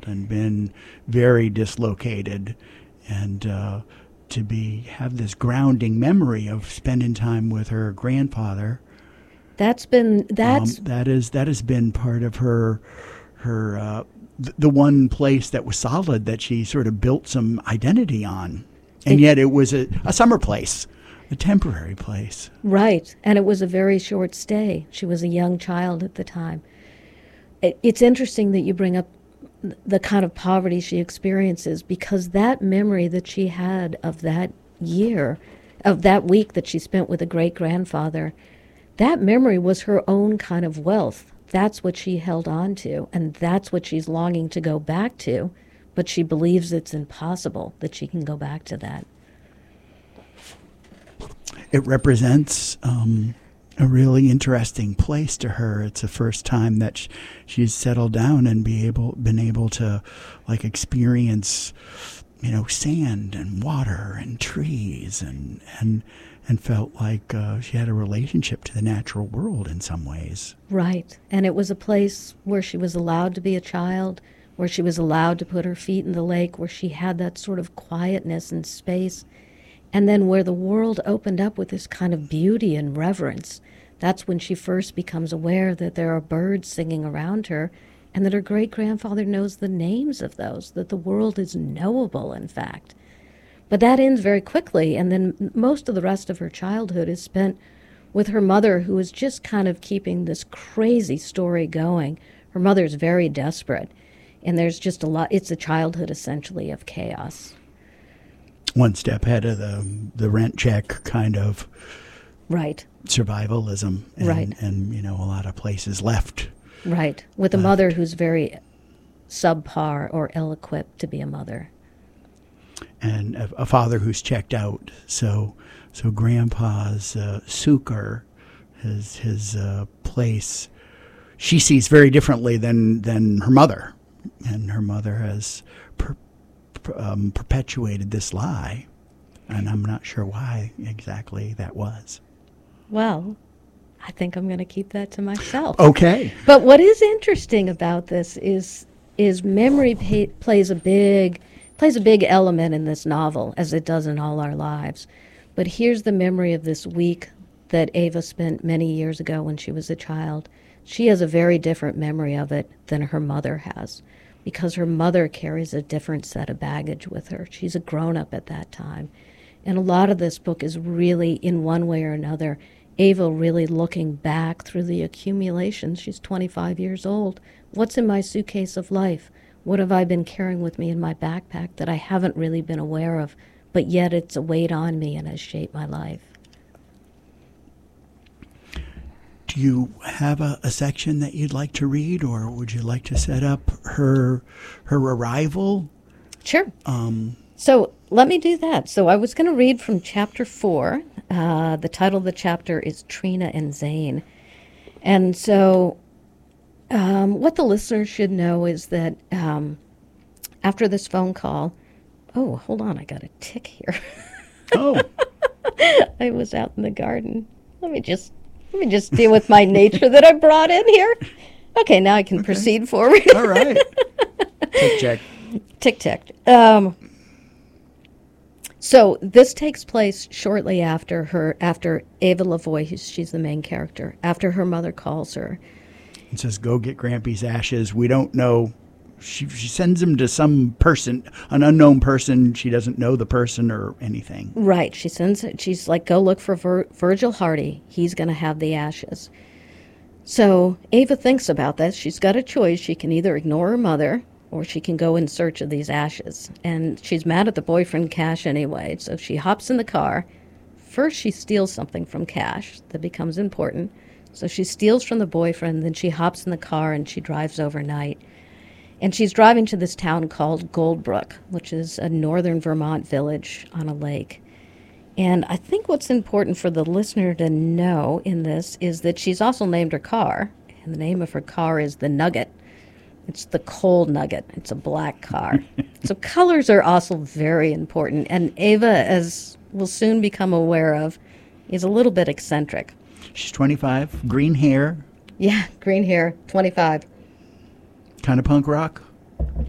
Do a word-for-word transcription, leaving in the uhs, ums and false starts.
and been very dislocated, and uh, to be have this grounding memory of spending time with her grandfather. That's been that's um, that is that has been part of her her uh, th- the one place that was solid that she sort of built some identity on, and it, yet it was a, a summer place, a temporary place. Right, and it was a very short stay. She was a young child at the time. It, it's interesting that you bring up the kind of poverty she experiences, because that memory that she had of that year, of that week that she spent with a great-grandfather, that memory was her own kind of wealth. That's what she held on to, and that's what she's longing to go back to, but she believes it's impossible that she can go back to that. It represents um, a really interesting place to her. It's the first time that sh- she's settled down and be able, been able to, like, experience, you know, sand and water and trees, and and and felt like uh, she had a relationship to the natural world in some ways. Right, and it was a place where she was allowed to be a child, where she was allowed to put her feet in the lake, where she had that sort of quietness and space. And then where the world opened up with this kind of beauty and reverence. That's when she first becomes aware that there are birds singing around her, and that her great-grandfather knows the names of those, that the world is knowable, in fact. But that ends very quickly, and then most of the rest of her childhood is spent with her mother, who is just kind of keeping this crazy story going. Her mother's very desperate, and there's just a lot, it's a childhood, essentially, of chaos. One step ahead of the the rent check kind of right survivalism, and, right, and you know, a lot of places left. Right, with a left. mother who's very subpar or ill-equipped to be a mother, and a, a father who's checked out. So, so Grandpa's uh, sukkah, his his uh, place, she sees very differently than than her mother, and her mother has per, um, perpetuated this lie, and I'm not sure why exactly that was. Well, I think I'm going to keep that to myself. Okay. But what is interesting about this is is memory pay, plays a big plays a big element in this novel, as it does in all our lives. But here's the memory of this week that Ava spent many years ago when she was a child. She has a very different memory of it than her mother has, because her mother carries a different set of baggage with her. She's a grown-up at that time. And a lot of this book is really, in one way or another, Ava really looking back through the accumulations. She's twenty-five years old. What's in my suitcase of life? What have I been carrying with me in my backpack that I haven't really been aware of, but yet it's a weight on me and has shaped my life? Do you have a, a section that you'd like to read, or would you like to set up her her arrival? Sure. Um, so let me do that. So I was going to read from chapter four. Uh, the title of the chapter is Trina and Zane. And so um, what the listeners should know is that um, after this phone call, oh, hold on, I got a tick here. Oh. I was out in the garden. Let me just let me just deal with my nature that I brought in here. Okay, now I can okay. proceed forward. All right. Tick check. Tick tick. Um, so this takes place shortly after her, after Ava Lavoie, who's, she's the main character, after her mother calls her. It says, go get Grampy's ashes. We don't know. She, she sends him to some person, an unknown person. She doesn't know the person or anything. Right. She sends, she's like, go look for Vir, Virgil Hardy. He's going to have the ashes. So Ava thinks about this. She's got a choice. She can either ignore her mother, or she can go in search of these ashes. And she's mad at the boyfriend, Cash, anyway. So she hops in the car. First, she steals something from Cash that becomes important. So she steals from the boyfriend, then she hops in the car and she drives overnight. And she's driving to this town called Goldbrook, which is a northern Vermont village on a lake. And I think what's important for the listener to know in this is that she's also named her car. And the name of her car is the Nugget. It's the Coal Nugget. It's a black car. So colors are also very important. And Ava, as we'll soon become aware of, is a little bit eccentric. She's twenty-five, green hair. Yeah, green hair, twenty-five. Kind of punk rock?